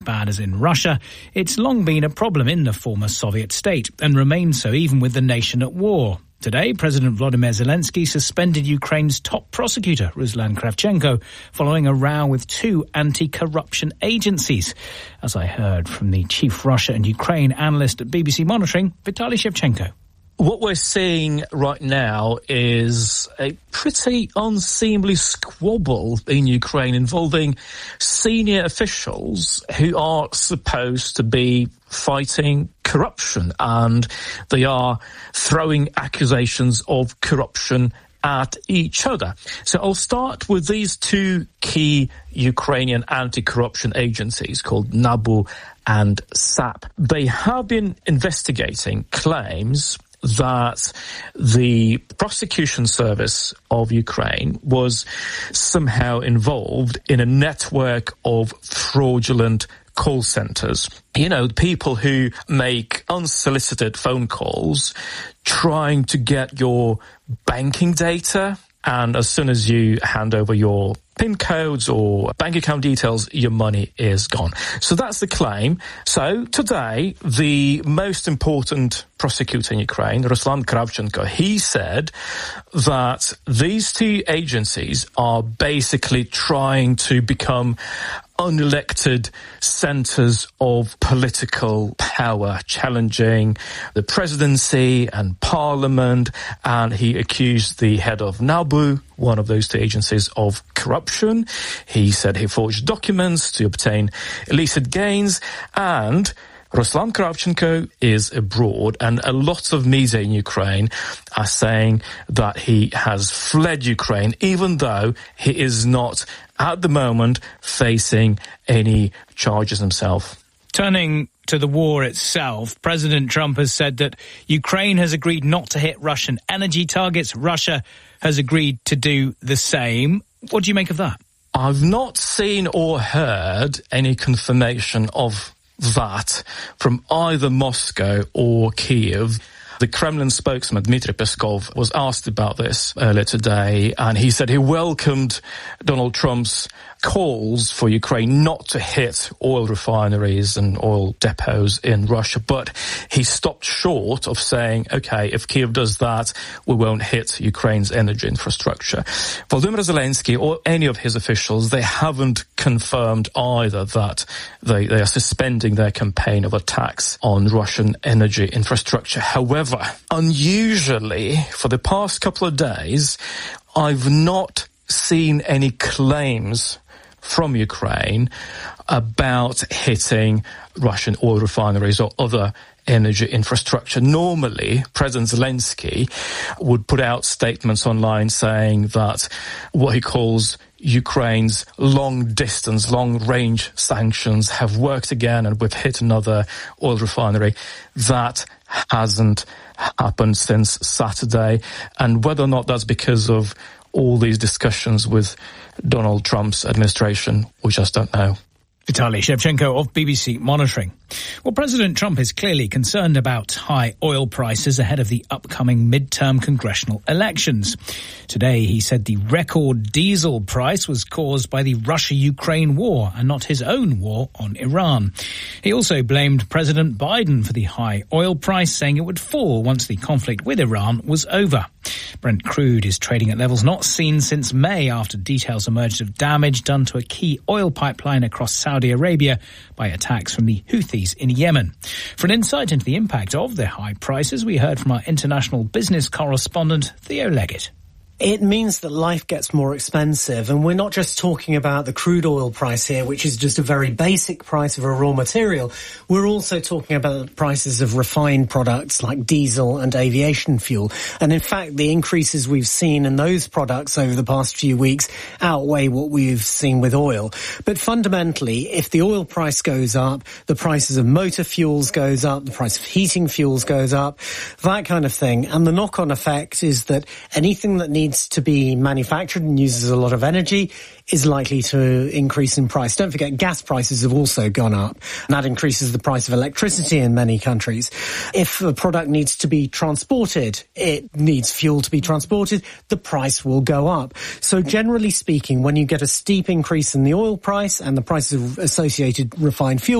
bad as in Russia, it's long been a problem in the former Soviet state and remains so even with the nation at war. Today, President Volodymyr Zelensky suspended Ukraine's top prosecutor, Ruslan Kravchenko, following a row with two anti-corruption agencies. As I heard from the chief Russia and Ukraine analyst at BBC Monitoring, Vitaly Shevchenko. What we're seeing right now is a pretty unseemly squabble in Ukraine involving senior officials who are supposed to be fighting corruption, and they are throwing accusations of corruption at each other. So I'll start with these two key Ukrainian anti-corruption agencies called NABU and SAP. They have been investigating claims that the prosecution service of Ukraine was somehow involved in a network of fraudulent call centers. You know, people who make unsolicited phone calls trying to get your banking data, and as soon as you hand over your PIN codes or bank account details, your money is gone. So that's the claim. So today, the most important prosecutor in Ukraine, Ruslan Kravchenko, he said that these two agencies are basically trying to become unelected centers of political power, challenging the presidency and parliament, and he accused the head of NABU, one of those two agencies, of corruption. He said he forged documents to obtain illicit gains, and Ruslan Kravchenko is abroad, and a lot of media in Ukraine are saying that he has fled Ukraine, even though he is not, at the moment, facing any charges himself. Turning to the war itself, President Trump has said that Ukraine has agreed not to hit Russian energy targets. Russia has agreed to do the same. What do you make of that? I've not seen or heard any confirmation of that from either Moscow or Kyiv. The Kremlin spokesman, Dmitry Peskov, was asked about this earlier today, and he said he welcomed Donald Trump's calls for Ukraine not to hit oil refineries and oil depots in Russia, but he stopped short of saying, okay, if Kyiv does that, we won't hit Ukraine's energy infrastructure. Volodymyr Zelensky or any of his officials, they haven't confirmed either that they are suspending their campaign of attacks on Russian energy infrastructure. However, unusually, for the past couple of days, I've not seen any claims from Ukraine about hitting Russian oil refineries or other energy infrastructure. Normally, President Zelensky would put out statements online saying that what he calls Ukraine's long-distance, long-range sanctions have worked again and we've hit another oil refinery. That hasn't happened since Saturday. And whether or not that's because of all these discussions with Donald Trump's administration, we just don't know. Vitaly Shevchenko of BBC Monitoring. Well, President Trump is clearly concerned about high oil prices ahead of the upcoming midterm congressional elections. Today, he said the record diesel price was caused by the Russia-Ukraine war and not his own war on Iran. He also blamed President Biden for the high oil price, saying it would fall once the conflict with Iran was over. Brent crude is trading at levels not seen since May after details emerged of damage done to a key oil pipeline across Saudi Arabia by attacks from the Houthis in Yemen. For an insight into the impact of the high prices, we heard from our international business correspondent, Theo Leggett. It means that life gets more expensive, and we're not just talking about the crude oil price here, which is just a very basic price of a raw material. We're also talking about the prices of refined products like diesel and aviation fuel. And in fact, the increases we've seen in those products over the past few weeks outweigh what we've seen with oil. But fundamentally, if the oil price goes up, the prices of motor fuels goes up, the price of heating fuels goes up, that kind of thing. And the knock-on effect is that anything that needs to be manufactured and uses a lot of energy is likely to increase in price. Don't forget, gas prices have also gone up, and that increases the price of electricity in many countries. If a product needs to be transported, it needs fuel to be transported, the price will go up. So generally speaking, when you get a steep increase in the oil price and the price of associated refined fuel,